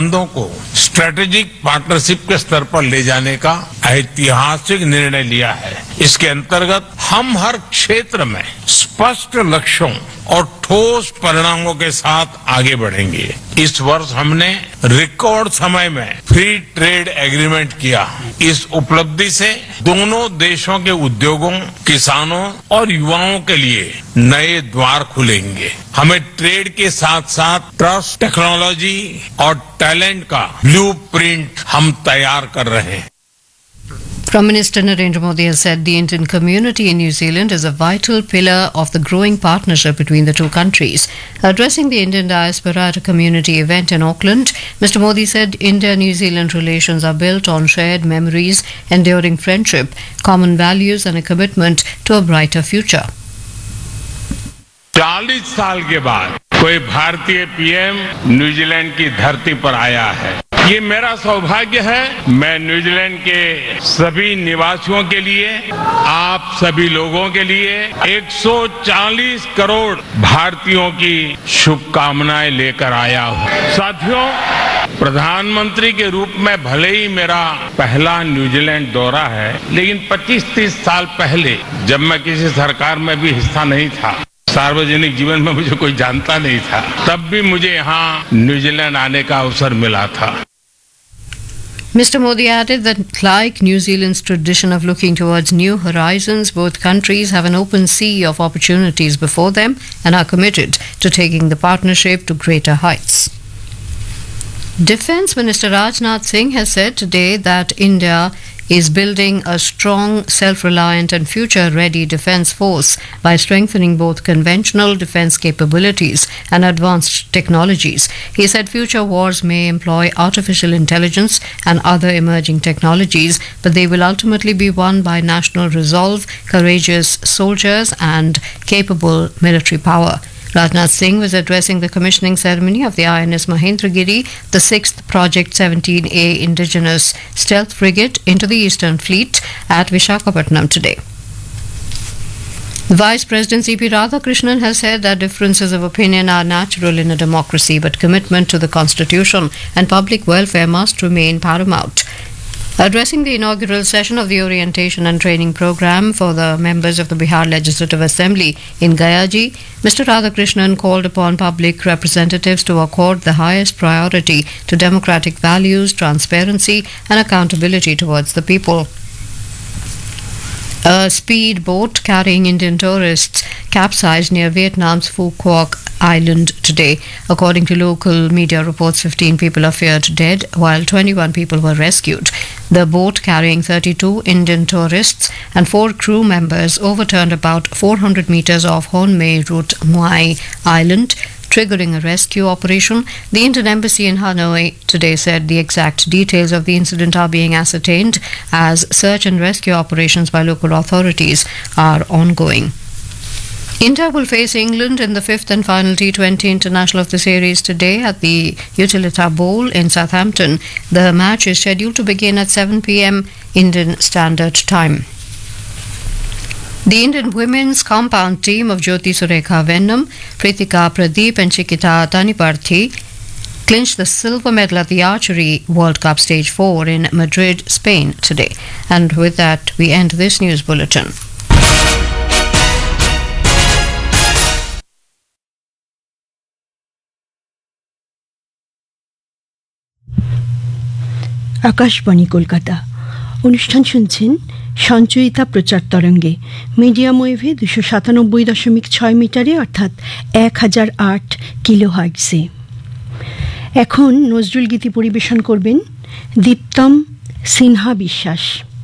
संबंधों को strategic partnership के स्तर पर ले जाने का ऐतिहासिक निर्णय लिया है। इसके अंतर्गत हम हर क्षेत्र में स्पष्ट लक्ष्यों और ठोस परिणामों के साथ आगे बढ़ेंगे। इस वर्ष हमने रिकॉर्ड समय में फ्री ट्रेड एग्रीमेंट किया। इस उपलब्धि से दोनों देशों के उद्योगों, किसानों और युवाओं के लिए नए द्वार खुलेंगे। हमें ट्रेड के साथ साथ ट्रस्ट, टेक्नोलॉजी और टैलेंट का ब्लूप्रिंट हम तैयार कर रहे हैं। Prime Minister Narendra Modi has said the Indian community in New Zealand is a vital pillar of the growing partnership between the two countries. Addressing the Indian diaspora at a community event in Auckland, Mr. Modi said India-New Zealand relations are built on shared memories, enduring friendship, common values and a commitment to a brighter future. 40 साल के बाद कोई भारतीय PM New Zealand की धरती पर आया है। ये मेरा सौभाग्य है। मैं न्यूजीलैंड के सभी निवासियों के लिए, आप सभी लोगों के लिए 140 करोड़ भारतीयों की शुभकामनाएं लेकर आया हूं। साथियों, प्रधानमंत्री के रूप में भले ही मेरा पहला न्यूजीलैंड दौरा है, लेकिन 25-30 साल पहले जब मैं किसी सरकार में भी हिस्सा नहीं था, सार्वजनिक जीवन में मुझे कोई जानता नहीं था, तब भी मुझे यहाँ न्यूजीलैंड आने का अवसर मिला था। Mr. Modi added that like New Zealand's tradition of looking towards new horizons, both countries have an open sea of opportunities before them and are committed to taking the partnership to greater heights. Defence Minister Rajnath Singh has said today that India is building a strong, self-reliant and future-ready defence force by strengthening both conventional defence capabilities and advanced technologies. He said future wars may employ artificial intelligence and other emerging technologies, but they will ultimately be won by national resolve, courageous soldiers and capable military power. Rajnath Singh was addressing the commissioning ceremony of the INS Mahendragiri, the 6th Project 17A indigenous stealth frigate into the Eastern Fleet at Visakhapatnam today. Vice President C.P. Radhakrishnan has said that differences of opinion are natural in a democracy, but commitment to the Constitution and public welfare must remain paramount. Addressing the inaugural session of the Orientation and Training Programme for the members of the Bihar Legislative Assembly in Gayaji, Mr. Radhakrishnan called upon public representatives to accord the highest priority to democratic values, transparency and accountability towards the people. A speedboat carrying Indian tourists capsized near Vietnam's Phu Quoc Island today. According to local media reports, 15 people are feared dead, while 21 people were rescued. The boat carrying 32 Indian tourists and 4 crew members overturned about 400 meters off Hon Mei Route Muai Island, triggering a rescue operation. The Indian Embassy in Hanoi today said the exact details of the incident are being ascertained as search and rescue operations by local authorities are ongoing. India will face England in the 5th and final T20 international of the series today at the Utilita Bowl in Southampton. The match is scheduled to begin at 7 p.m. Indian Standard Time. The Indian women's compound team of Jyoti Surekha Vennam, Pritika Pradeep and Chikita Taniparthi clinched the silver medal at the Archery World Cup Stage 4 in Madrid, Spain today. And with that, we end this news bulletin. Akashvani Kolkata অনুষ্ঠান শুনছেন সঞ্চয়িতা প্রচার তরঙ্গে medium ওয়েভে 297.6 মিটারে অর্থাৎ 1008 কিলোহার্টজে। এখন নজরুল গীতি পরিবেশন করবেন দীপ্তম সিনহা বিশ্বাস।